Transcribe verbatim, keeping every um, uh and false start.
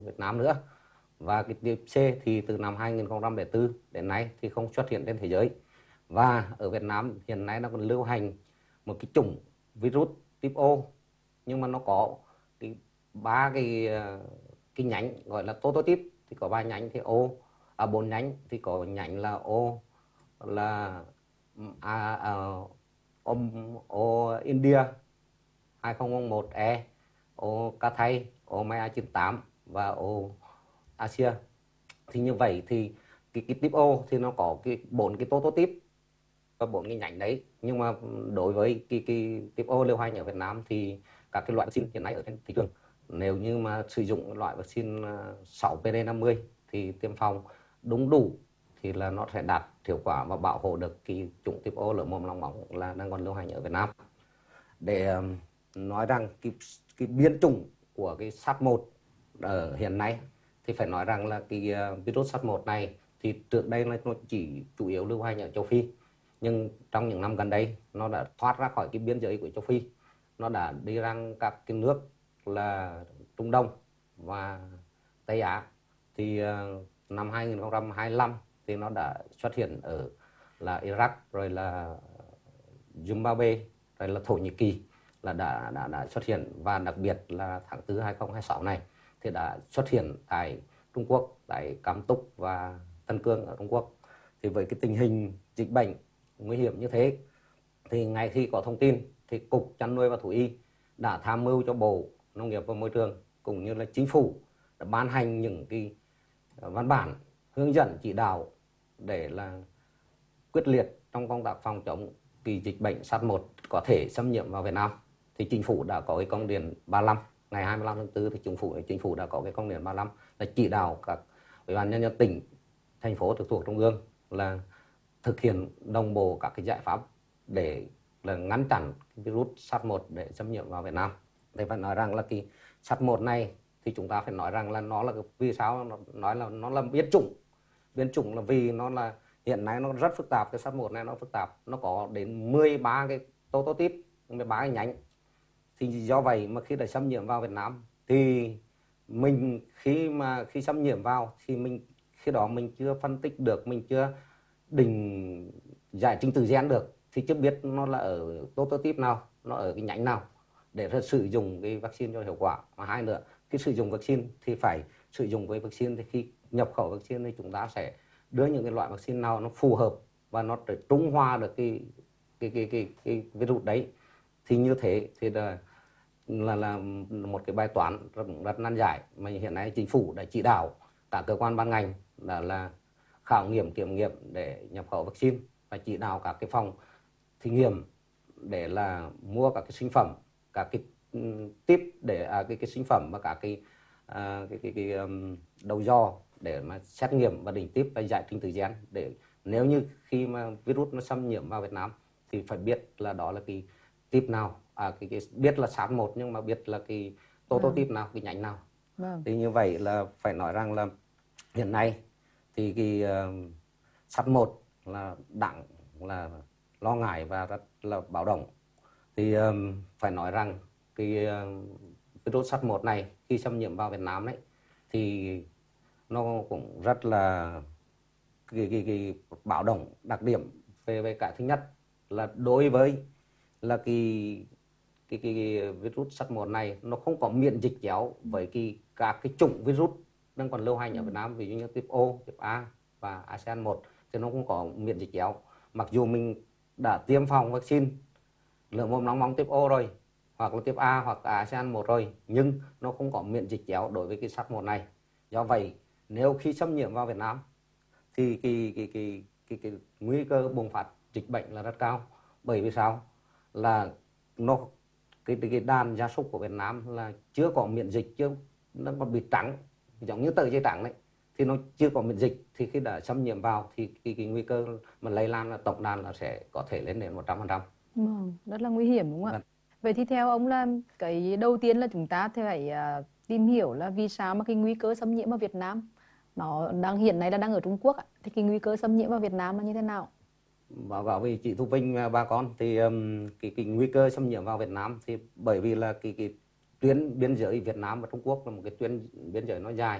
Việt Nam nữa. Và cái tiếp C thì từ năm hai nghìn không trăm lẻ bốn đến nay thì không xuất hiện trên thế giới. Và ở Việt Nam hiện nay nó còn lưu hành một cái chủng virus type O, nhưng mà nó có cái ba cái cái nhánh gọi là tototype, thì có ba nhánh thì O, à bốn nhánh thì có nhánh là O là à, à, O, O India hai không không một E, O Cathay, O Maya chín tám và O Asia. Thì như vậy thì cái, cái type O thì nó có cái bốn cái tototype và bốn cái nhánh đấy. Nhưng mà đối với cái, cái type O lưu hành ở Việt Nam thì các cái loại vaccine hiện nay ở trên thị trường, nếu như mà sử dụng loại vaccine sáu P D năm mươi thì tiêm phòng đúng đủ thì là nó sẽ đạt hiệu quả và bảo hộ được cái chủng type O lở mồm long móng là đang còn lưu hành ở Việt Nam. Để um, nói rằng cái, cái biến chủng của cái SARS một ở hiện nay thì phải nói rằng là cái uh, virus SARS một này thì trước đây là nó chỉ chủ yếu lưu hành ở châu Phi, nhưng trong những năm gần đây nó đã thoát ra khỏi cái biên giới của châu Phi, nó đã đi ra các cái nước là Trung Đông và Tây Á. Thì uh, năm hai nghìn không trăm hai mươi lăm thì nó đã xuất hiện ở là Iraq, rồi là Zimbabwe, rồi là Thổ Nhĩ Kỳ là đã đã đã xuất hiện, và đặc biệt là tháng tư hai không hai sáu này thì đã xuất hiện tại Trung Quốc, tại Cam Túc và Tân Cương ở Trung Quốc. Thì với cái tình hình dịch bệnh nguy hiểm như thế thì ngay khi có thông tin thì Cục Chăn nuôi và Thú y đã tham mưu cho Bộ Nông nghiệp và Môi trường cũng như là Chính phủ đã ban hành những cái văn bản hướng dẫn chỉ đạo để là quyết liệt trong công tác phòng chống kỳ dịch bệnh SARS một có thể xâm nhập vào Việt Nam. Thì chính phủ đã có cái công điện ba mươi lăm ngày hai mươi lăm tháng tư, thì chính phủ chính phủ đã có cái công điện ba mươi lăm là chỉ đạo các ủy ban nhân dân tỉnh, thành phố trực thuộc trung ương là thực hiện đồng bộ các cái giải pháp để là ngăn chặn virus SARS một để xâm nhập vào Việt Nam. Thì phải nói rằng là cái SARS một này thì chúng ta phải nói rằng là nó là vì sao nó nói là nó là biến chủng. Biến chủng là vì nó là hiện nay nó rất phức tạp. Cái SARS một này nó phức tạp, nó có đến mười ba cái tototype, mười ba cái nhánh. Thì do vậy mà khi đã xâm nhiễm vào Việt Nam thì mình khi mà khi xâm nhiễm vào thì mình khi đó mình chưa phân tích được, mình chưa định giải trình tự gen được, thì chưa biết nó là ở tototype nào, nó ở cái nhánh nào để sử dụng cái vaccine cho hiệu quả. Và hai nữa, khi sử dụng vaccine thì phải sử dụng với vaccine thì khi nhập khẩu vaccine thì chúng ta sẽ đưa những cái loại vaccine nào nó phù hợp và nó để trung hòa được cái cái cái cái, cái virus đấy. Thì như thế thì là là là một cái bài toán rất, rất nan giải mà hiện nay chính phủ đã chỉ đạo cả cơ quan ban ngành là là khảo nghiệm kiểm nghiệm để nhập khẩu vaccine, và chỉ đạo các cái phòng thí nghiệm để là mua các cái sinh phẩm, các cái tiếp để à, cái cái sinh phẩm và các cái à, cái cái, cái um, đầu do để mà xét nghiệm và định tiếp và giải trình tự gen, để nếu như khi mà virus nó xâm nhiễm vào Việt Nam thì phải biết là đó là cái tiếp nào, à, cái, cái biết là SARS một nhưng mà biết là cái tototype vâng. nào, cái nhánh nào. Vâng. Thì như vậy là phải nói rằng là hiện nay thì cái uh, SARS một là đẳng là lo ngại và rất là báo động. Thì um, phải nói rằng cái uh, virus SARS một này khi xâm nhiễm vào Việt Nam đấy thì nó cũng rất là cái, cái, cái báo động. Đặc điểm về về cái thứ nhất là đối với là cái cái, cái, cái virus SARS một này nó không có miễn dịch chéo với cái các cái chủng virus đang còn lưu hành ở Việt Nam, ví dụ như type O, type A và A S E A N một thì nó không có miễn dịch chéo. Mặc dù mình đã tiêm phòng vaccine lở mồm long móng type O rồi, hoặc là type A hoặc A S E A N một rồi, nhưng nó không có miễn dịch chéo đối với cái SARS một này. Do vậy nếu khi xâm nhiễm vào Việt Nam thì cái cái cái cái, cái, cái nguy cơ bùng phát dịch bệnh là rất cao. Bởi vì sao? Là nó cái, cái đàn gia súc của Việt Nam là chưa có miễn dịch, chưa nó còn bị trắng, giống như tờ giấy trắng đấy, thì nó chưa có miễn dịch, thì khi đã xâm nhiễm vào thì cái, cái nguy cơ mà lây lan là tổng đàn là sẽ có thể lên đến một trăm phần trăm. Ừ, rất là nguy hiểm đúng không ạ? Vâng. Vậy thì theo ông là cái đầu tiên là chúng ta phải uh, tìm hiểu là vì sao mà cái nguy cơ xâm nhiễm vào Việt Nam nó đang hiện nay là đang ở Trung Quốc ạ. Thì cái nguy cơ xâm nhiễm vào Việt Nam là như thế nào? Báo cáo với chị Thu Vinh và bà con thì um, cái, cái nguy cơ xâm nhiễm vào Việt Nam thì bởi vì là cái, cái tuyến biên giới Việt Nam và Trung Quốc là một cái tuyến biên giới nó dài,